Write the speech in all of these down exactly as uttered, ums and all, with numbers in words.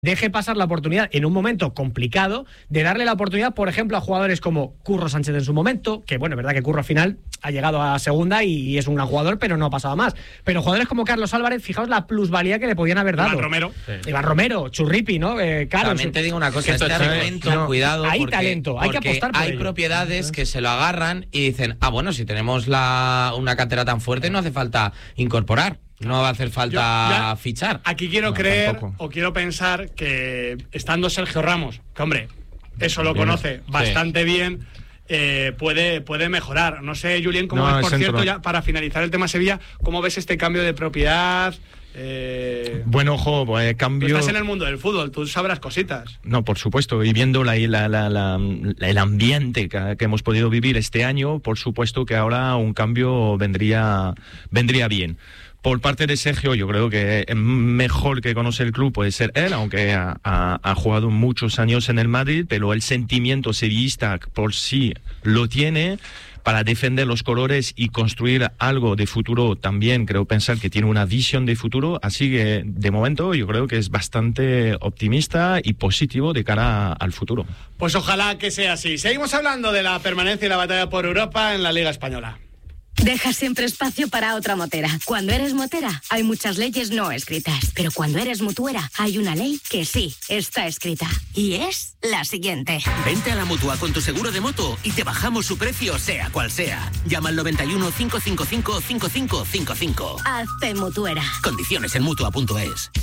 deje pasar la oportunidad en un momento complicado de darle la oportunidad, por ejemplo, a jugadores como Curro Sánchez en su momento, que bueno, es verdad que Curro al final ha llegado a segunda y es un gran jugador, pero no ha pasado más. Pero jugadores como Carlos Álvarez, fijaos la plusvalía que le podían haber dado. Iván Romero. Sí. Iván Romero, Churripi, ¿no? Eh, claro, También su... te digo una cosa, este argumento, no, cuidado, hay porque, talento, hay que apostar por hay ello. propiedades que se lo agarran y dicen, ah, bueno, si tenemos la una cantera tan fuerte no hace falta incorporar. No va a hacer falta Yo, ya, fichar. Aquí quiero no, creer tampoco. o quiero pensar que estando Sergio Ramos, que hombre, eso lo bien, conoce bastante sí. bien, eh, puede, puede mejorar. No sé, Julián, cómo no, es, por centro. cierto, ya para finalizar el tema Sevilla, ¿cómo ves este cambio de propiedad? Eh, bueno, ojo, eh, cambio... Tú estás en el mundo del fútbol, tú sabrás cositas. No, por supuesto, y viendo la, la, la, la, el ambiente que, que hemos podido vivir este año, por supuesto que ahora un cambio vendría, vendría bien. Por parte de Sergio, yo creo que mejor que conoce el club puede ser él, aunque ha, ha, ha jugado muchos años en el Madrid, pero el sentimiento sevillista por sí lo tiene para defender los colores y construir algo de futuro también. Creo pensar que tiene una visión de futuro, así que de momento yo creo que es bastante optimista y positivo de cara al futuro. Pues ojalá que sea así. Seguimos hablando de la permanencia y la batalla por Europa en la Liga Española. Deja siempre espacio para otra motera. Cuando eres motera, hay muchas leyes no escritas. Pero cuando eres mutuera, hay una ley que sí está escrita. Y es la siguiente. Vente a la Mutua con tu seguro de moto y te bajamos su precio, sea cual sea. Llama al noventa y uno, cinco cinco cinco, cinco cinco cinco cinco. Hazte mutuera. Condiciones en mutua punto es.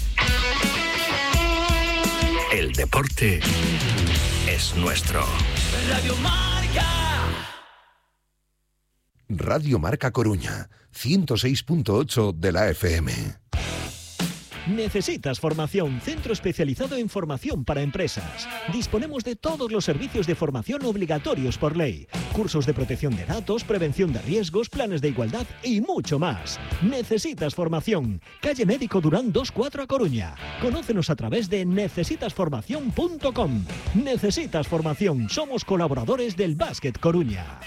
El deporte es nuestro. Radio Marca. Radio Marca Coruña, ciento seis punto ocho de la F M. ¿Necesitas formación? Centro especializado en formación para empresas. Disponemos de todos los servicios de formación obligatorios por ley. Cursos de protección de datos, prevención de riesgos, planes de igualdad y mucho más. ¿Necesitas formación? Calle Médico Durán dos cuatro a Coruña. Conócenos a través de necesitas formación punto com. Necesitas formación. Somos colaboradores del Básquet Coruña.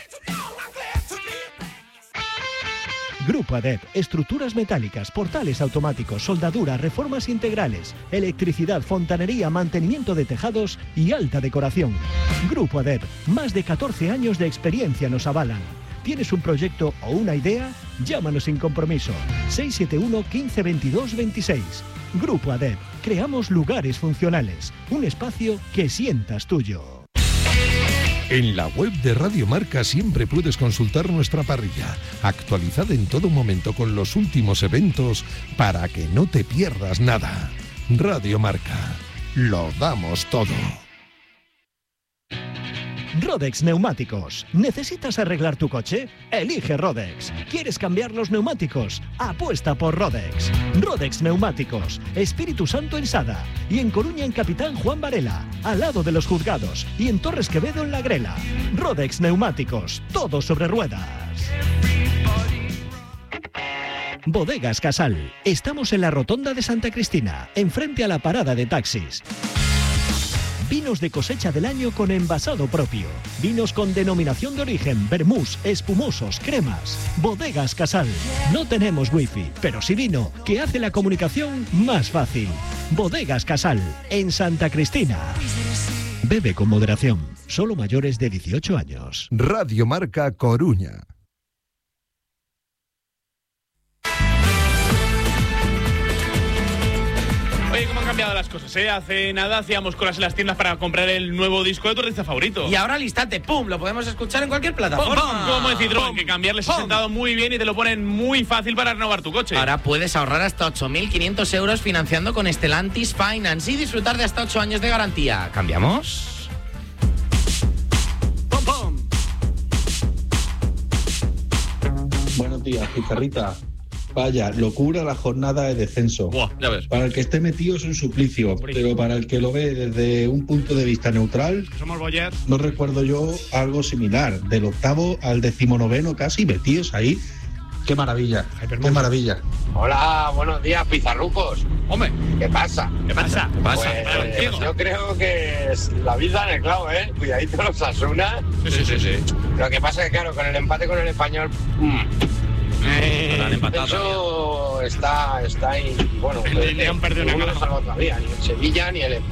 Grupo A D E P, estructuras metálicas, portales automáticos, soldadura, reformas integrales, electricidad, fontanería, mantenimiento de tejados y alta decoración. Grupo A D E P, más de catorce años de experiencia nos avalan. ¿Tienes un proyecto o una idea? Llámanos sin compromiso. seis siete uno, quince, veintidós, veintiséis. Grupo A D E P, creamos lugares funcionales, un espacio que sientas tuyo. En la web de Radio Marca siempre puedes consultar nuestra parrilla, actualizada en todo momento con los últimos eventos para que no te pierdas nada. Radio Marca, lo damos todo. Rodex Neumáticos. ¿Necesitas arreglar tu coche? Elige Rodex. ¿Quieres cambiar los neumáticos? Apuesta por Rodex. Rodex Neumáticos. Espíritu Santo en Sada. Y en Coruña en Capitán Juan Varela. Al lado de los juzgados. Y en Torres Quevedo en La Grela. Rodex Neumáticos. Todo sobre ruedas. Bodegas Casal. Estamos en la Rotonda de Santa Cristina. Enfrente a la parada de taxis. Vinos de cosecha del año con envasado propio. Vinos con denominación de origen, vermús, espumosos, cremas. Bodegas Casal. No tenemos wifi, pero sí vino, que hace la comunicación más fácil. Bodegas Casal, en Santa Cristina. Bebe con moderación. Solo mayores de dieciocho años. Radio Marca Coruña. Oye, ¿cómo han cambiado las cosas, eh? Hace nada hacíamos colas en las tiendas para comprar el nuevo disco de tu artista favorito. Y ahora al instante, ¡pum!, lo podemos escuchar en cualquier plataforma. Como decir, Citroën, que cambiarles ha sentado muy bien y te lo ponen muy fácil para renovar tu coche. Ahora puedes ahorrar hasta ocho mil quinientos euros financiando con Stellantis Finance y disfrutar de hasta ocho años de garantía. ¿Cambiamos? ¡Pum, pum! Buenos días, Pizarrita. Vaya, locura la jornada de descenso. Buah, ya ves. Para el que esté metido es un suplicio, pero para el que lo ve desde un punto de vista neutral, somos Boyer. No recuerdo yo algo similar, del octavo al decimonoveno casi metidos ahí. Qué maravilla, qué maravilla. Hola, buenos días, pizarrucos. Hombre, ¿qué pasa? ¿Qué pasa? ¿Qué pasa? Pues, yo creo que es la vida en el clavo, ¿eh? Cuidadito los Osasuna. Sí, sí, sí, sí. Lo que pasa es que, claro, con el empate con el Español... Mmm, Eh, Lo han empatado Eso está, está ahí. Y bueno, El León perdió una ninguno cara. lo salva todavía, ni el Sevilla ni el